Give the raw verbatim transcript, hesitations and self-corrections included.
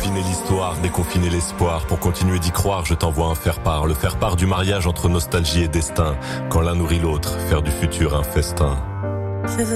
Confiner l'histoire, déconfiner l'espoir. Pour continuer d'y croire, je t'envoie un faire-part. Le faire-part du mariage entre nostalgie et destin. Quand l'un nourrit l'autre, faire du futur un festin.